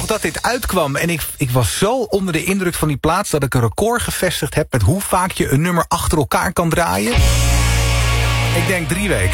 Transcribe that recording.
nog dat dit uitkwam. En ik was zo onder de indruk van die plaats... dat ik een record gevestigd heb met hoe vaak je een nummer achter elkaar kan draaien. Ik denk 3 weken.